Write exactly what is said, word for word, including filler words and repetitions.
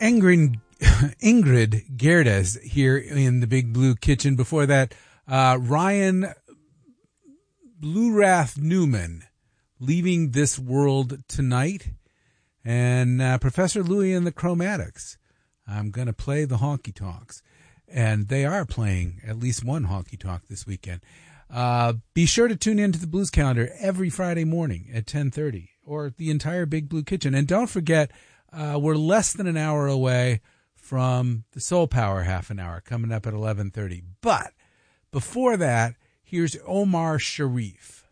Ingrid, Ingrid Gerdes here in the Big Blue Kitchen. Before that, uh, Ryan Bluerath Newman, Leaving This World Tonight. And uh, Professor Louie and the Chromatics, I'm going to play the honky tonks. And they are playing at least one honky tonk this weekend. Uh, be sure to tune in to the Blues Calendar every Friday morning at ten thirty, or the entire Big Blue Kitchen. And don't forget, uh, we're less than an hour away from the Soul Power half an hour coming up at eleven thirty. But before that, here's Omar Sharif.